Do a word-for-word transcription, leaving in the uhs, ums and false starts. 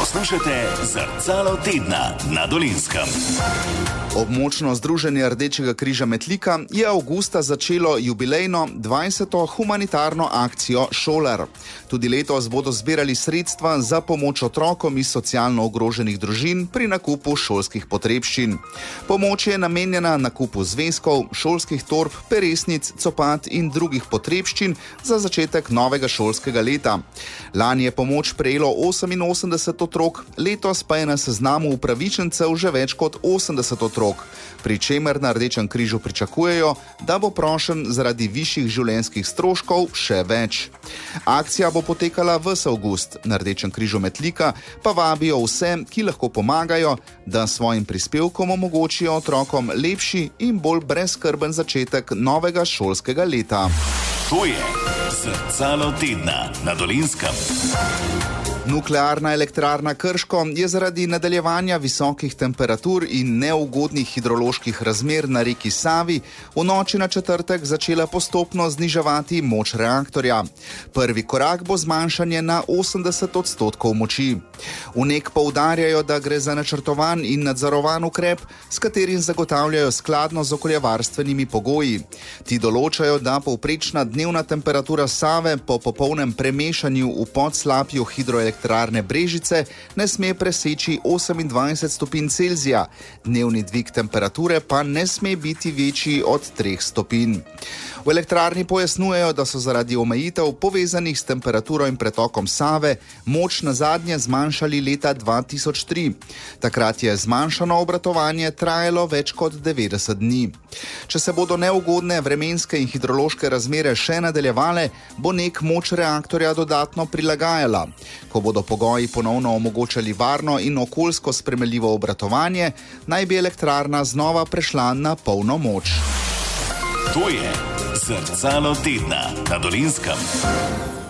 Poslušajte Zrcalo tedna na Dolenjskem. Območno združenje Rdečega križa Metlika je avgusta začelo jubilejno dvajseto humanitarno akcijo Šolar. Tudi letos bodo zbirali sredstva za pomoč otrokom iz socialno ogroženih družin pri nakupu šolskih potrebščin. Pomoč je namenjena nakupu zvezkov, šolskih torb, peresnic, copat in drugih potrebščin za začetek novega šolskega leta. Lani je pomoč prejelo oseminosemdeset otrok, letos pa je na seznamu upravičencev že več kot osemdeset otrok, pri čemer na Rdečem križu pričakujejo, da bo prošenj zaradi višjih življenjskih stroškov še več. Akcija bo potekala ves avgust, na Rdečem križu Metlika pa vabijo vse, ki lahko pomagajo, da svojim prispevkom omogočijo otrokom lepši in bolj brezskrben začetek novega šolskega leta. To je Zrcalo tedna na Dolenjskem. Nuklearna elektrarna Krško je zaradi nadaljevanja visokih temperatur in neugodnih hidroloških razmer na reki Savi v noči na četrtek začela postopno zniževati moč reaktorja. Prvi korak bo zmanjšanje na osemdeset odstotkov moči. V N E K poudarjajo, da gre za načrtovan in nadzorovan ukrep, s katerim zagotavljajo skladno z okoljevarstvenimi pogoji. Ti določajo, da povprečna dnevna temperatura Save po popolnem premešanju v podslapju hidroelektrarne Elektrarne Brežice ne sme preseči osemindvajset stopinj Celzija, dnevni dvig temperature pa ne sme biti večji od treh stopinj. V elektrarni pojasnjujejo, da so zaradi omejitev povezanih s temperaturo in pretokom Save moč nazadnje zmanjšali leta dva tisoč tri. Takrat je zmanjšano obratovanje trajalo več kot devetdeset dni. Če se bodo neugodne vremenske in hidrološke razmere še nadaljevale, bo N E K moč reaktorja dodatno prilagajala. Ko bodo pogoji ponovno omogočali varno in okoljsko sprejemljivo obratovanje, naj bi elektrarna znova prešla na polno moč. To je Zrcalo tedna na Dolenjskem.